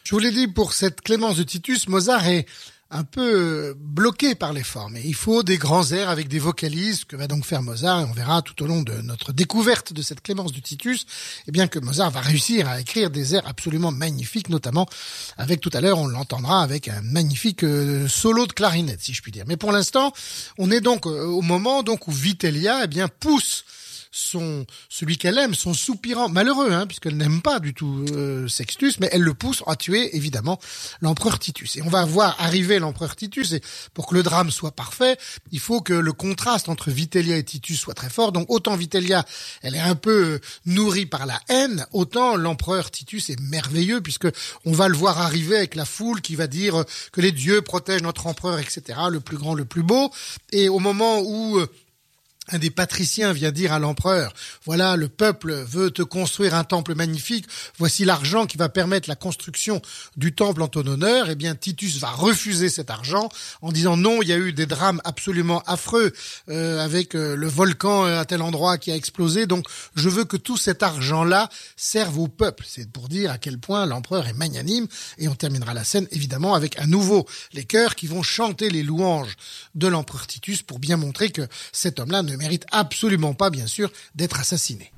Je vous l'ai dit, pour cette Clémence de Titus, Mozart est un peu bloqué par les formes. Et il faut des grands airs avec des vocalises, que va donc faire Mozart, et on verra tout au long de notre découverte de cette Clémence de Titus, eh bien que Mozart va réussir à écrire des airs absolument magnifiques, notamment avec, tout à l'heure, on l'entendra avec un magnifique solo de clarinette, si je puis dire. Mais pour l'instant, on est donc au moment donc où Vitellia, eh bien, pousse celui qu'elle aime, son soupirant malheureux, puisqu'elle n'aime pas du tout Sextus, mais elle le pousse à tuer évidemment l'empereur Titus. Et on va voir arriver l'empereur Titus, et pour que le drame soit parfait, il faut que le contraste entre Vitellia et Titus soit très fort. Donc autant Vitellia, elle est un peu nourrie par la haine, autant l'empereur Titus est merveilleux, puisque on va le voir arriver avec la foule qui va dire que les dieux protègent notre empereur, etc., le plus grand, le plus beau. Et au moment où un des patriciens vient dire à l'empereur, voilà, le peuple veut te construire un temple magnifique, voici l'argent qui va permettre la construction du temple en ton honneur. Eh bien, Titus va refuser cet argent en disant non, il y a eu des drames absolument affreux avec le volcan à tel endroit qui a explosé, donc je veux que tout cet argent-là serve au peuple. C'est pour dire à quel point l'empereur est magnanime, et on terminera la scène évidemment avec à nouveau les chœurs qui vont chanter les louanges de l'empereur Titus pour bien montrer que cet homme-là ne mérite absolument pas, bien sûr, d'être assassiné.